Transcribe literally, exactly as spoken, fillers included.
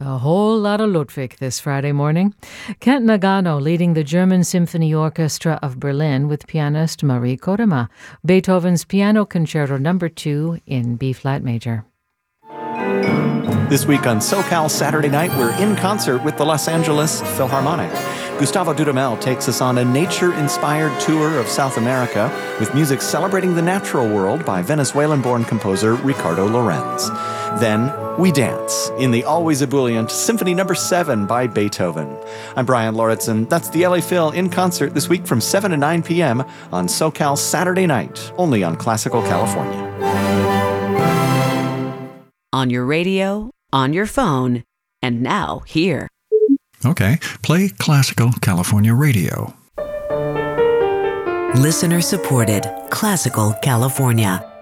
A whole lot of Ludwig this Friday morning. Kent Nagano leading the German Symphony Orchestra of Berlin with pianist Marie Kodama. Beethoven's Piano Concerto Number two in B-flat major. This week on SoCal Saturday Night, we're in concert with the Los Angeles Philharmonic. Gustavo Dudamel takes us on a nature-inspired tour of South America with music celebrating the natural world by Venezuelan-born composer Ricardo Lorenz. Then we dance in the always ebullient Symphony Number seven by Beethoven. I'm Brian Lauritsen. That's the L A Phil in concert this week from seven to nine p.m. on SoCal Saturday Night, only on Classical California. On your radio, on your phone, and now here. Okay, play Classical California Radio. Listener supported Classical California.